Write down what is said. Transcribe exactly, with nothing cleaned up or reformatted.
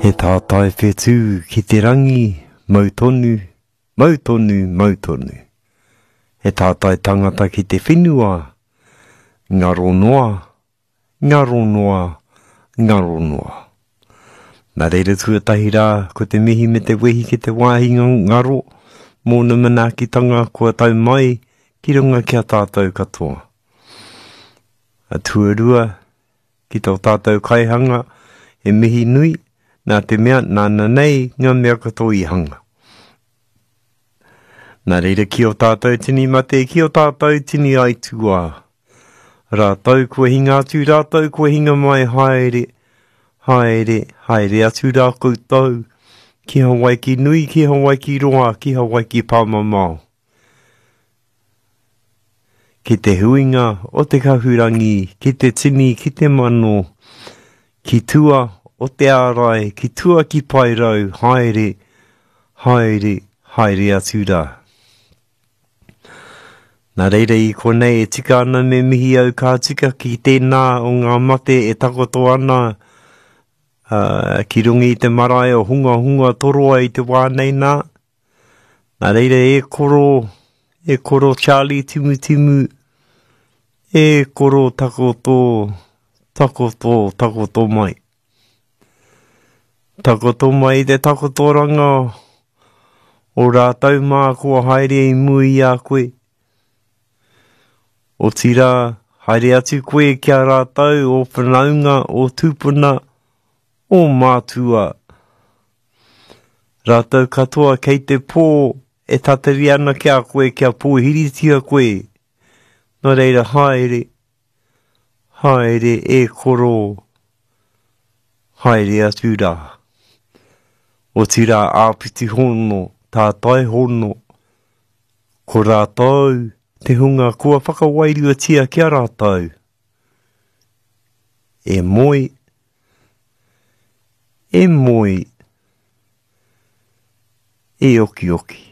He tātai whetū ki te rangi, mautonu, mautonu, mautonu. He tātai tangata ki te whenua, ngaro noa, ngaro noa, ngaro noa. Nā reira tuatahi rā, ko te mihi me te wehi ki te wāhinga ngaro, mōna manaakitanga kua tau mai, ki runga kia tātou katoa. A tuarua, ki tō tātou kaihanga, he mihi nui, nā te mea nāna nei ngā mea katoa i hanga. Nā reira ki o tātou tini mate, ki o tātou tini aitua. Rātou kua hinga atu, rātou kua hinga mai haere, haere, haere atu rā koutou. Ki Hawaii ki nui, ki Hawaii ki roa, ki Hawaii ki pāmamau. Ki te huinga o te kahurangi, ki te tini, ki te mano, ki tua o te ārai, ki tua ki pairau, haere, haere, haere atu rā. Nā reira i konei e tika ana me mihi au ka tika ki tēnā o ngā mate e takoto ana uh, ki rungi i te marae o hunga hunga toroa i te wānei nā. Nā reira e koro, e koro Charlie timu timu, e koro takoto, takoto, takoto mai. Takoto mai te takotoranga o rātau mā kua haere i mui a koe. O tira, haere atu koe kia rātau o whanaunga, o tūpuna, o mātua. Rātau katoa kei te pō, e tatari ana kia koe, kia pōhiritia koe. Nā reira haere, haere e koro, haere atu rā. O tira āpiti hono, tātai hono, ko rātau, te hunga kua whakawairua tia kia rātau. E moi, e moi, e oki oki.